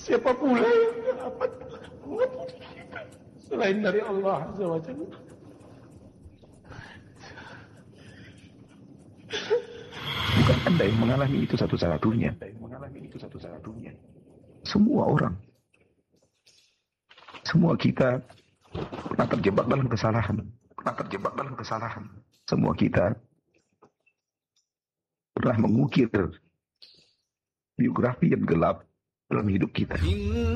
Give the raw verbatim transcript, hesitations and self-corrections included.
Siapa pula yang dapat mengampuni kita selain dari Allah Azza wa Jalla? Bukan Anda yang mengalami itu satu-satunya. Semua orang, semua kita pernah terjebak dalam kesalahan. Pernah terjebak dalam kesalahan. Semua kita pernah mengukir biografi yang gelap dalam hidup kita.